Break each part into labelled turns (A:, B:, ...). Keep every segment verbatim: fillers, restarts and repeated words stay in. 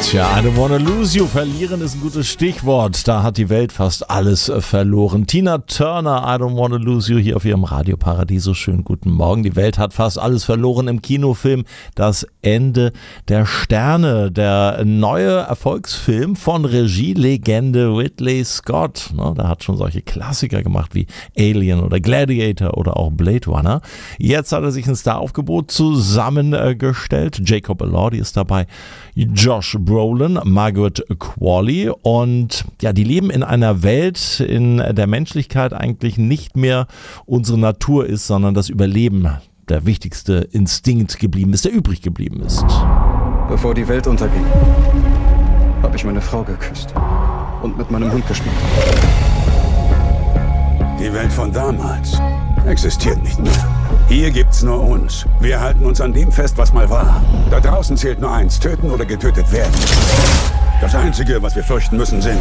A: Tja, I don't wanna lose you. Verlieren ist ein gutes Stichwort. Da hat die Welt fast alles verloren. Tina Turner, I don't wanna lose you, hier auf ihrem Radio Paradiso. Schönen guten Morgen. Die Welt hat fast alles verloren im Kinofilm Das Ende der Sterne. Der neue Erfolgsfilm von Regielegende Ridley Scott. Der hat schon solche Klassiker gemacht wie Alien oder Gladiator oder auch Blade Runner. Jetzt hat er sich ein Staraufgebot zusammengestellt. Jacob Elordi ist dabei. Josh Brolin, Margaret Qualley, und ja, die leben in einer Welt, in der Menschlichkeit eigentlich nicht mehr unsere Natur ist, sondern das Überleben der wichtigste Instinkt geblieben ist, der übrig geblieben ist.
B: Bevor die Welt unterging, habe ich meine Frau geküsst und mit meinem Hund gespielt.
C: Die Welt von damals existiert nicht mehr. Hier gibt's nur uns. Wir halten uns an dem fest, was mal war. Da draußen zählt nur eins: töten oder getötet werden. Das Einzige, was wir fürchten müssen, sind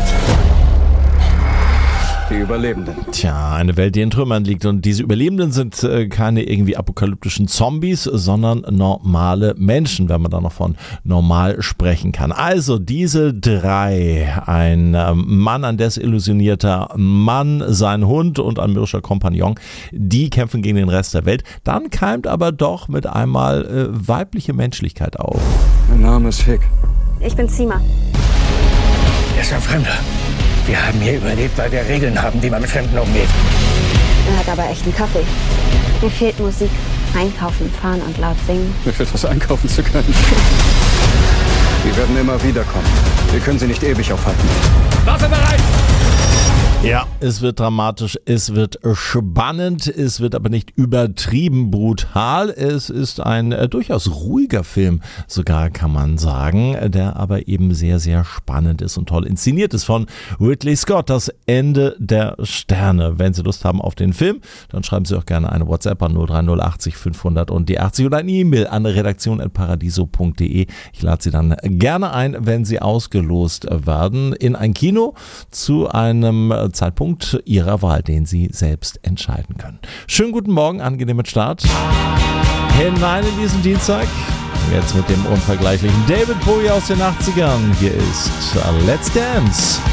B: die Überlebenden.
A: Tja, eine Welt, die in Trümmern liegt. Und diese Überlebenden sind äh, keine irgendwie apokalyptischen Zombies, sondern normale Menschen, wenn man da noch von normal sprechen kann. Also diese drei, ein äh, Mann, ein desillusionierter Mann, sein Hund und ein mürrischer Kompagnon, die kämpfen gegen den Rest der Welt. Dann keimt aber doch mit einmal äh, weibliche Menschlichkeit auf.
B: Mein Name ist Hick.
D: Ich bin Zima.
E: Er ist ein Fremder. Wir haben hier überlebt, weil wir Regeln haben, wie man mit Fremden umgeht.
D: Er hat aber echten Kaffee. Mir fehlt Musik. Einkaufen, fahren und laut singen.
B: Mir fehlt was einkaufen zu können. Die werden immer wieder kommen. Wir können sie nicht ewig aufhalten.
E: Waffe bereit!
A: Ja, es wird dramatisch, es wird spannend, es wird aber nicht übertrieben brutal. Es ist ein äh, durchaus ruhiger Film, sogar kann man sagen, der aber eben sehr, sehr spannend ist und toll inszeniert ist von Ridley Scott. Das Ende der Sterne. Wenn Sie Lust haben auf den Film, dann schreiben Sie auch gerne eine WhatsApp an null drei null achtzig fünfhundert und die achtzig oder eine E-Mail an redaktion at paradiso punkt de. Ich lade Sie dann gerne ein, wenn Sie ausgelost werden, in ein Kino zu einem Zeitpunkt Ihrer Wahl, den Sie selbst entscheiden können. Schönen guten Morgen, angenehmen Start hinein in diesen Dienstag. Jetzt mit dem unvergleichlichen David Bowie aus den achtzigern. Hier ist Let's Dance.